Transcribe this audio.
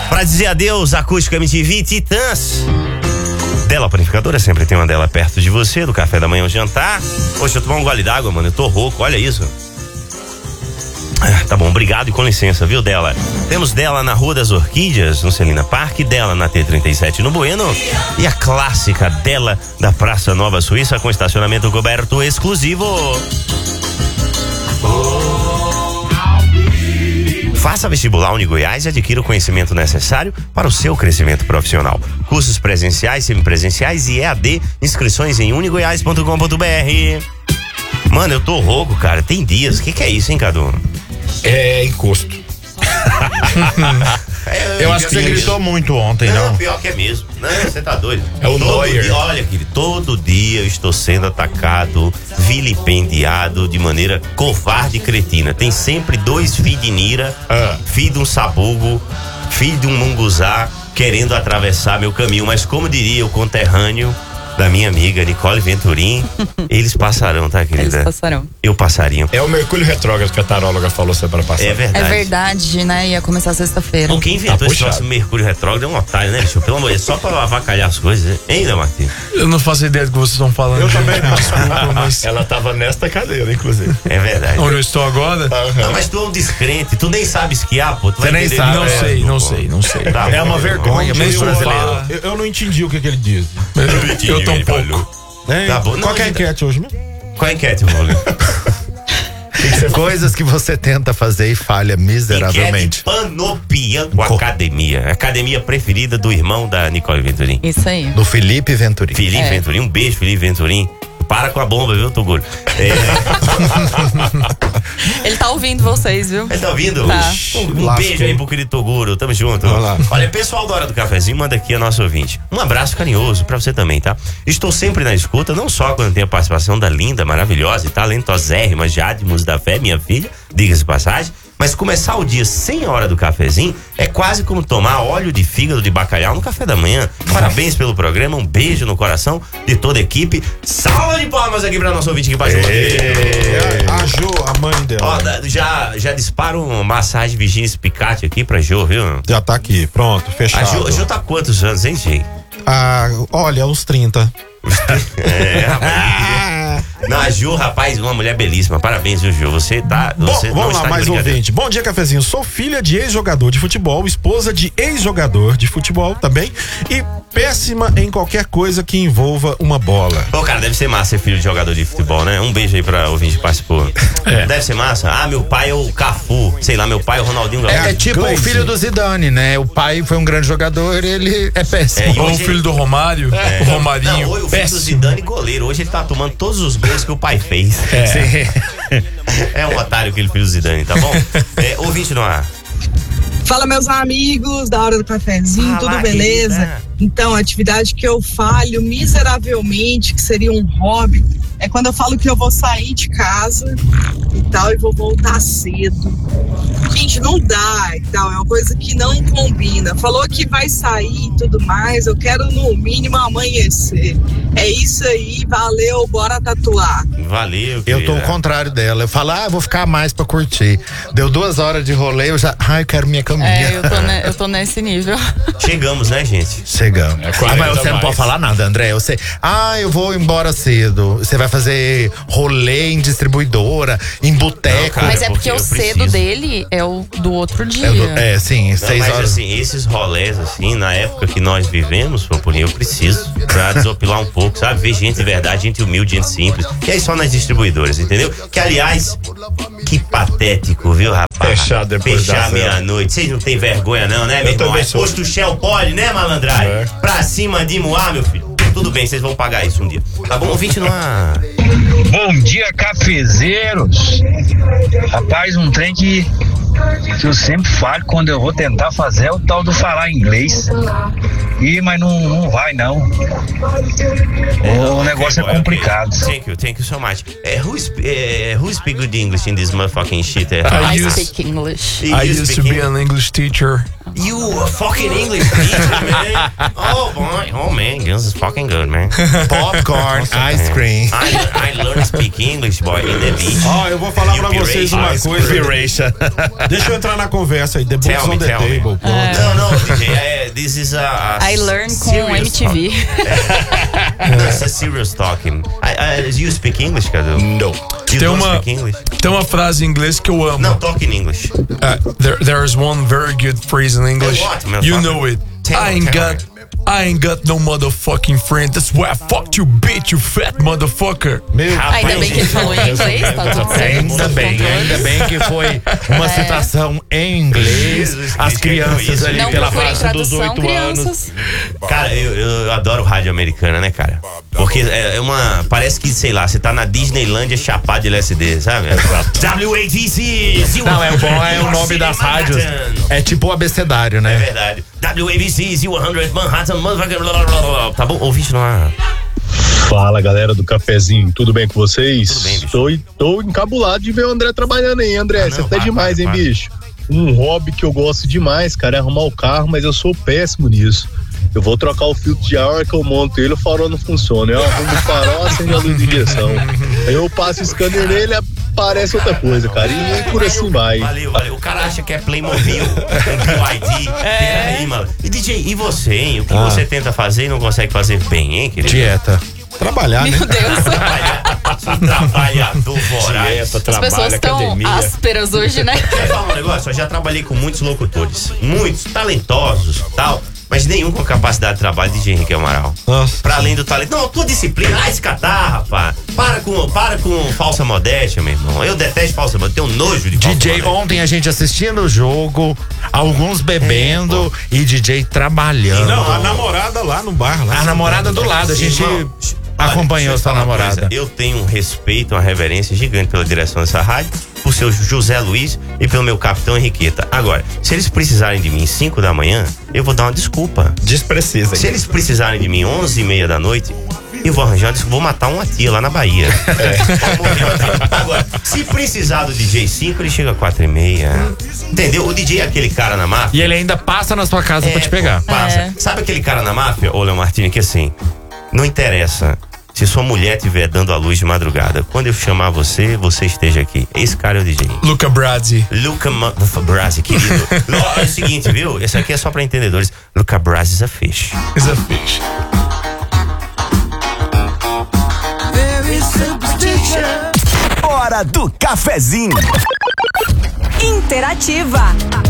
Pra dizer adeus, Acústica MTV Titãs. Dela Panificadora, sempre tem uma dela perto de você, do café da manhã ao jantar. Poxa, eu tomar um gole d'água, mano, eu tô rouco, olha isso. Tá bom, obrigado e com licença, viu, Dela? Temos Dela na Rua das Orquídeas, no Celina Park, Dela na T37 no Bueno e a clássica Dela da Praça Nova Suíça com estacionamento coberto exclusivo. Faça vestibular Unigoiás e adquira o conhecimento necessário para o seu crescimento profissional. Cursos presenciais, semipresenciais e EAD. Inscrições em unigoiás.com.br. Mano, eu tô rouco, cara. Tem dias. O que é isso, hein, Cadu? É encosto. Eu acho que você gritou muito ontem, não? Pior que é mesmo. Não, você tá doido. É o Neuer. Olha, querido, todo dia eu estou sendo atacado, vilipendiado de maneira covarde e cretina. Tem sempre dois filhos de Nira, filho de um sabugo, filho de um munguzá, querendo atravessar meu caminho. Mas como diria o conterrâneo da minha amiga Nicole Venturim, eles passarão, tá, querida? Eles passarão. Eu passaria. É o Mercúrio retrógrado que a taróloga falou semana passada. É verdade. É verdade, né? Ia começar sexta-feira. Bom, quem inventou esse nosso Mercúrio retrógrado é um otário, né, bicho? Pelo amor de Deus, só pra avacalhar as coisas, hein, né, Martins? Eu não faço ideia do que vocês estão falando. Eu também não. Desculpa, mas... Ela tava nesta cadeira, inclusive. É verdade. Onde eu estou agora? Não, mas tu é um descrente, tu nem sabe esquiar, pô. Tu Você vai nem entender. sabe. Não sei. Tá É bom, uma vergonha Nem pro sou brasileiro. fã. Eu não entendi o que ele diz. Eu tô um pouco. Tá bom. Qual que é a enquete hoje mesmo? Qual a enquete, Paulo? Coisas que você tenta fazer e falha miseravelmente. Enquete Panopia com Academia. Academia preferida do irmão da Nicole Venturim. Isso aí. Do Felipe Venturim. Felipe Venturim, um beijo, Felipe Venturim. Para com a bomba, viu, Toguro? Ele tá ouvindo vocês, viu? Ele tá ouvindo? Tá. Um beijo aí pro querido Toguro, tamo junto. Olha, pessoal da Hora do Cafezinho, manda aqui a nossa ouvinte. Um abraço carinhoso pra você também, tá? Estou sempre na escuta, não só quando tem a participação da linda, maravilhosa e talentosérrima Jadmus da Fé, minha filha, diga-se de passagem, mas começar o dia sem a Hora do Cafezinho é quase como tomar óleo de fígado de bacalhau no café da manhã. Parabéns pelo programa, um beijo no coração de toda a equipe. Salva de palmas aqui pra nossa ouvinte que passou aqui. A Jo, a mãe dela. Ó, já dispara uma massagem Virginia Spicati aqui pra Jo, viu? Já tá aqui, pronto, fechado. A Jo tá quantos anos, hein, Jay? Olha, uns 30. Rapaz. Não, a Ju, rapaz, uma mulher belíssima. Parabéns, viu, Ju? Você tá. Você Vamos lá, mais ouvinte. Bom dia, cafezinho. Sou filha de ex-jogador de futebol, esposa de ex-jogador de futebol também e péssima em qualquer coisa que envolva uma bola. Pô, cara, deve ser massa ser filho de jogador de futebol, né? Um beijo aí pra ouvinte que participou. Deve ser massa. Meu pai é o Cafu. Sei lá, meu pai é o Ronaldinho Gaúcho. É tipo o filho do Zidane, né? O pai foi um grande jogador, ele é péssimo. Ou o filho do Romário, o Romarinho. Não, o filho do Zidane goleiro. Hoje ele tá tomando todos os gols que o pai fez. É um otário aquele filho do Zidane, tá bom? Ouvinte no ar. Fala, meus amigos da Hora do Cafezinho, tudo beleza? Querida. Então, a atividade que eu falho miseravelmente, que seria um hobby, é quando eu falo que eu vou sair de casa e tal, e vou voltar cedo. Gente, não dá e tal, é uma coisa que não combina. Falou que vai sair e tudo mais, eu quero no mínimo amanhecer. É isso aí, valeu, bora tatuar. Valeu, Eu tô ao querida. contrário dela. Eu falo, eu vou ficar mais pra curtir. Deu 2 horas de rolê, eu já, eu quero minha caminha. Eu tô nesse nível. Chegamos, né, gente? Chegamos. É 40 Mas você não mais. pode falar nada, André. Você, eu vou embora cedo. Você vai fazer rolê em distribuidora, em boteco. Cara, Mas é porque porque o eu cedo preciso. dele é o do outro dia. Sim, Não, 6 mas horas. assim, esses rolés, assim, na época que nós vivemos, Papulinho, eu preciso pra desopilar um pouco, sabe? Ver gente de verdade, gente humilde, gente simples. E aí só nas distribuidoras, entendeu? Que, aliás, que patético, viu, rapaz? Fechar depois Fechar das meia-noite. Vocês não tem vergonha não, né, meu irmão? também É sou. posto Shell pode, né, malandragem? É. Pra cima de Moá, meu filho. Tudo bem, vocês vão pagar isso um dia. Tá bom? Ouvinte no ar. Bom dia, cafezeiros. Rapaz, um trem que eu sempre falo quando eu vou tentar fazer é o tal do falar inglês. Mas não vai, não. O negócio é complicado. Thank you so much. Who speak good English in this motherfucking shit? I speak English. I used to be an English teacher. You fucking English teacher, man. Oh, boy. Oh, man. This is fucking good, man. Popcorn, ice cream. I learned to speak English, boy, in the beach. Ó, eu vou falar pra vocês uma coisa. Deixa eu entrar na conversa aí. The books on the table. No, DJ. This is a I learn com MTV. This is serious talking. You speak English, Cadu? No. You don't speak English? Tem uma frase em inglês que eu amo. Não, talk in English. There is one very good phrase in English. What, man? You know it. I ain't got no motherfucking friend. That's why I fucked you, bitch, you fat motherfucker. Ainda bem que ele falou em inglês, tá tudo certo. Ainda bem que foi uma citação em inglês. As crianças ali Não pela procurem faixa dos tradução, 8 crianças. anos. Cara, eu adoro rádio americana, né, cara? Porque é uma... Parece que, sei lá, você tá na Disneylândia chapado de LSD, sabe? WATC! Não, é bom, é o nome das rádios. É tipo o abecedário, né? É verdade. WABC, 100 Manhattan, motherfucker, blá, blá, blá, blá. Tá bom? Ouviste no ar. Fala, galera do cafezinho, tudo bem com vocês? Tudo bem, bicho. Tô encabulado de ver o André trabalhando aí, André. Você tá demais, hein, bicho? Um hobby que eu gosto demais, cara, é arrumar o carro, mas eu sou péssimo nisso. Eu vou trocar o filtro de ar, que eu monto ele, o farol não funciona. Eu arrumo o farol, acende a luz de direção. Aí eu passo o scanner nele, aparece outra coisa, cara. E por assim vai. Valeu. O cara acha que é Playmobil, BYD. Peraí, mano. E DJ, e você, hein? O que você tenta fazer e não consegue fazer bem, hein, querido? Dieta. Trabalhar, né? Meu Deus. Trabalhador voraz. As pessoas estão ásperas hoje, né? Quer falar um negócio? Eu já trabalhei com muitos locutores, muitos talentosos, tal, mas nenhum com capacidade de trabalho de Henrique Amaral. Nossa. Pra além do talento. Não, tua disciplina. Esse catar, rapaz. Para com falsa modéstia, meu irmão. Eu detesto falsa modéstia. Tenho nojo de falsa DJ, modéstia. ontem a gente assistindo o jogo, alguns bebendo e DJ trabalhando. Não, a namorada lá no bar. Lá A namorada do lado, a gente Irmão, acompanhou olha, sua namorada. Coisa, eu tenho um respeito, uma reverência gigante pela direção dessa rádio, por seu José Luiz e pelo meu capitão Henriqueta. Agora, se eles precisarem de mim 5 da manhã, eu vou dar uma desculpa. Desprecisa. Se eles precisarem de mim 11h30 da noite, eu vou arranjar uma desculpa. Vou matar uma tia lá na Bahia. Agora, se precisar do DJ 5, ele chega às 4h30. Entendeu? O DJ é aquele cara na máfia. E ele ainda passa na sua casa pra te pegar. Passa. Sabe aquele cara na máfia, ô Léo Martini, que assim, não interessa se sua mulher estiver dando a luz de madrugada. Quando eu chamar você esteja aqui. Esse cara é o DJ. Luca Brasi. Luca Brasi, querido. É o seguinte, viu? Esse aqui é só pra entendedores. Luca Brasi is a fish. Is a fish. Hora do cafezinho. Interativa.